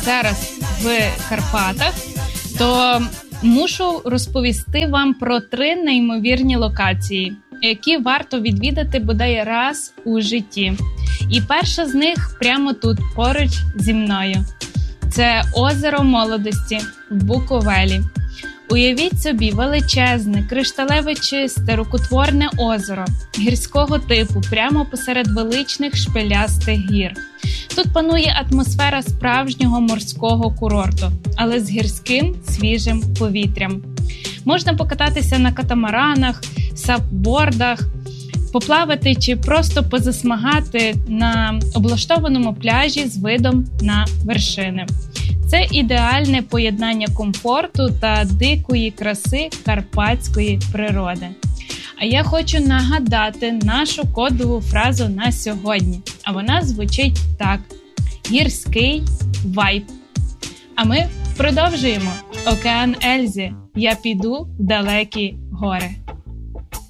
зараз в Карпатах, то мушу розповісти вам про 3 неймовірні локації, які варто відвідати бодай раз у житті. І перша з них прямо тут, поруч зі мною. Це озеро Молодості в Буковелі. Уявіть собі величезне, кришталеве чисте, рукотворне озеро гірського типу прямо посеред величних шпилястих гір. Тут панує атмосфера справжнього морського курорту, але з гірським свіжим повітрям. Можна покататися на катамаранах, сапбордах, поплавати чи просто позасмагати на облаштованому пляжі з видом на вершини. Це ідеальне поєднання комфорту та дикої краси карпатської природи. А я хочу нагадати нашу кодову фразу на сьогодні. А вона звучить так: гірський вайб. А ми продовжуємо. Океан Ельзи. Я піду в далекі гори.